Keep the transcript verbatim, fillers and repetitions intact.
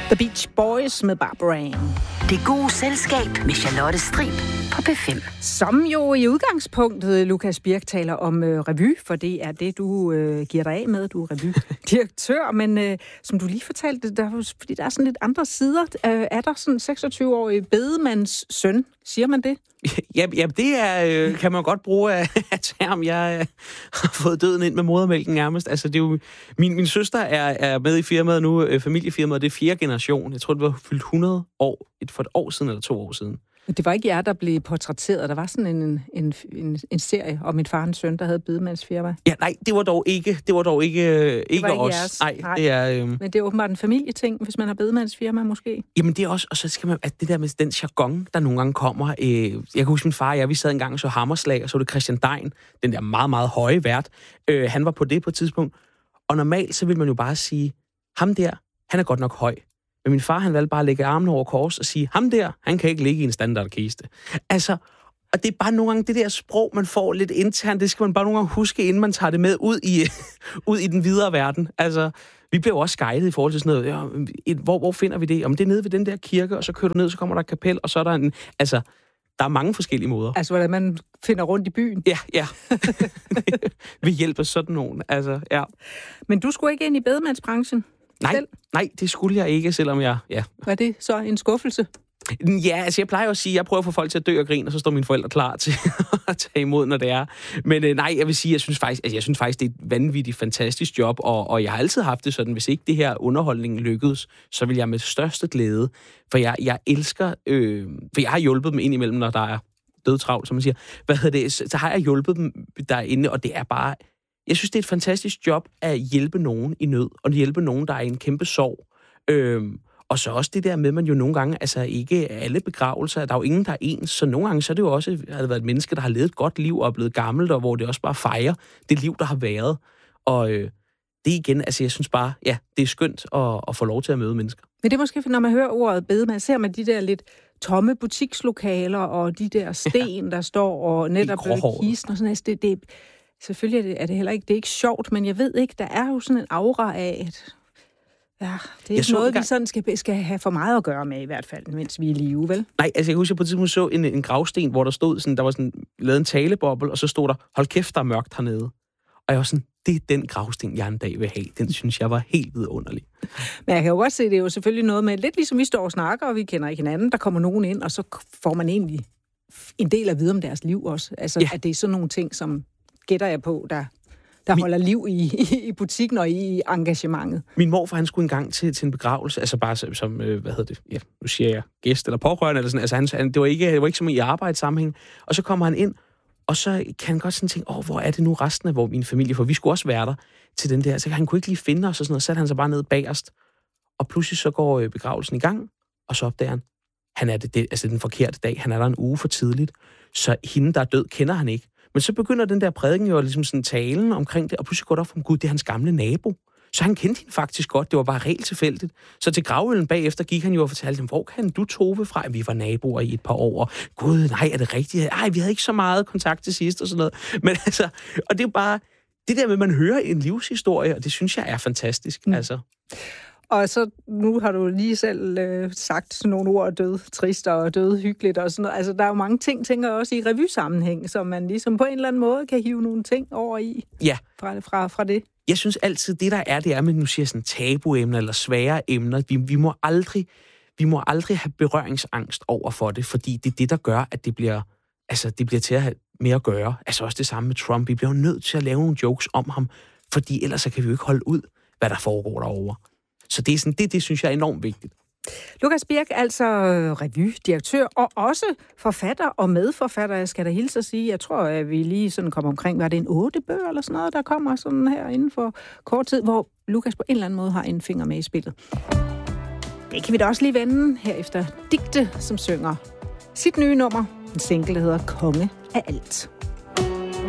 The Beach Boys med Barbara Ann. Det gode selskab med Charlotte Strib på P fem. Som jo i udgangspunktet, Lukas Birk, taler om øh, revy, for det er det, du øh, giver dig af med. Du er revydirektør, men øh, som du lige fortalte, der, fordi der er sådan lidt andre sider. Øh, er der sådan en seksogtyve-årig bedemands søn? Siger man det? Ja, ja det er, øh, kan man godt bruge af, af term. Jeg øh, har fået døden ind med modermælken nærmest. Altså, det er jo, min, min søster er, er med i firmaet nu, øh, familiefirmaet, det er fjerde generation. Jeg tror, det var fyldt hundrede år, et, for et år siden eller to år siden. Det var ikke jer, der blev portrætteret. Der var sådan en, en, en, en serie om min far og en søn, der havde bedemandsfirma. Ja, nej, det var dog ikke, det var dog ikke, ikke, ikke os. Jeres. Nej, nej, det er... Øhm... Men det er åbenbart en familieting, hvis man har bedemandsfirma, måske. Jamen, det er også... Og så skal man... At det der med den jargon, der nogle gange kommer... Øh, jeg kan huske, min far og jeg, vi sad engang og så Hammerslag, og så var det Christian Dein, den der meget, meget høje vært. Øh, han var på det på et tidspunkt. Og normalt, så vil man jo bare sige, ham der, han er godt nok høj. Men min far, han valgte bare at lægge armene over kors og sige, ham der, han kan ikke ligge i en standardkiste. Altså, og det er bare nogle gange det der sprog, man får lidt internt, det skal man bare nogle gange huske, inden man tager det med ud i, ud i den videre verden. Altså, vi blev også guidet i forhold til sådan noget, ja, hvor, hvor finder vi det? Om det er nede ved den der kirke, og så kører du ned, så kommer der et kapel, og så er der en... Altså, der er mange forskellige måder. Altså, hvordan man finder rundt i byen? Ja, ja. Vi hjælper sådan nogen, altså, ja. Men du skulle ikke ind i bedemandsbranchen? Nej, nej, det skulle jeg ikke, selvom jeg... Ja. Hvad er det så? En skuffelse? Ja, altså jeg plejer jo at sige, at jeg prøver at få folk til at dø og grine, og så står mine forældre klar til at tage imod, når det er. Men øh, nej, jeg vil sige, jeg synes faktisk, altså, jeg synes faktisk det er et vanvittigt fantastisk job, og, og jeg har altid haft det sådan, hvis ikke det her underholdning lykkedes, så vil jeg med største glæde, for jeg, jeg elsker, øh, for jeg har hjulpet dem indimellem, når der er dødtravlt, som man siger. Hvad hedder det? Så har jeg hjulpet dem derinde, og det er bare... Jeg synes, det er et fantastisk job at hjælpe nogen i nød, og hjælpe nogen, der er i en kæmpe sorg. Øhm, og så også det der med, man jo nogle gange, altså ikke alle begravelser, der er jo ingen, der er ens, så nogle gange, så er det jo også, har det været et menneske, der har levet et godt liv og er blevet gammelt, og hvor det også bare fejrer det liv, der har været. Og øh, det igen, altså jeg synes bare, ja, det er skønt at, at få lov til at møde mennesker. Men det er måske, når man hører ordet bedemand, ser man de der lidt tomme butikslokaler, og de der sten, ja. Der står, og netop kisten og sådan noget. Det, det Selvfølgelig er det, er det heller ikke, det er ikke sjovt, men jeg ved ikke, der er jo sådan en aura af, at ja, det er ikke noget, vi sådan skal, skal have for meget at gøre med, i hvert fald, mens vi er i live, vel? Nej, altså jeg husker, jeg på et tidspunkt så en, en gravsten, hvor der stod sådan, der var sådan lavet en taleboble, og så stod der, hold kæft, der er mørkt hernede. Og jeg var sådan, det er den gravsten, jeg en dag vil have. Den synes jeg var helt vidunderlig. Men jeg kan jo godt se, det er jo selvfølgelig noget med, lidt ligesom vi står og snakker, og vi kender ikke hinanden, der kommer nogen ind, og så får man egentlig en del af vide om deres liv også. Altså, ja. At det er sådan nogle ting, som gætter jeg på, der, der Min... holder liv i, i, i butikken og i engagementet. Min morfar, han skulle engang til, til en begravelse, altså bare som, som øh, hvad hedder det, ja, nu siger jeg gæst eller pårørende, eller sådan, altså han, han, det, var ikke, det var ikke som i arbejdssammenhæng. Og så kommer han ind, og så kan han godt sådan tænke, åh, hvor er det nu resten af hvor min familie, for vi skulle også være der til den der, så han kunne ikke lige finde os og sådan noget, så satte han sig bare ned bagerst, og pludselig så går øh, begravelsen i gang, og så opdager han, han er det, det, altså den forkerte dag, han er der en uge for tidligt, så hende, der er død, kender han ikke. Men så begynder den der prædiken jo ligesom sådan talen omkring det, og pludselig går det op for, gud, det er hans gamle nabo. Så han kendte hende faktisk godt, det var bare helt tilfældigt. Så til gravøllen bagefter gik han jo og fortalte dem, hvor kan du, Tove, fra? Vi var naboer i et par år. Gud, nej, er det rigtigt? Ej, vi havde ikke så meget kontakt til sidst og sådan noget. Men altså, og det er bare, det der med, at man hører en livshistorie, og det synes jeg er fantastisk, mm. altså. Og så, nu har du lige selv øh, sagt sådan nogle ord, død trist og død hyggeligt og sådan noget. Altså, der er jo mange ting, tænker jeg også i revysammenhæng, som man ligesom på en eller anden måde kan hive nogle ting over i. Ja. Fra, fra, fra det. Jeg synes altid, det der er, det er med, nu siger jeg sådan tabuemner eller svære emner. Vi, vi, må aldrig, vi må aldrig have berøringsangst over for det, fordi det er det, der gør, at det bliver, altså, det bliver til at have mere at gøre. Altså også det samme med Trump. Vi bliver nødt til at lave nogle jokes om ham, fordi ellers så kan vi jo ikke holde ud, hvad der foregår derovre. Så det, er sådan, det, det synes jeg er enormt vigtigt. Lukas Birk, altså revydirektør og også forfatter og medforfatter. Jeg skal da hilse at sige, jeg tror, at vi lige sådan kommer omkring, var det en otte bøger eller sådan noget, der kommer sådan her inden for kort tid, hvor Lukas på en eller anden måde har en finger med i spillet. Det kan vi da også lige vende her efter Digte, som synger sit nye nummer. En single, der hedder Konge af alt.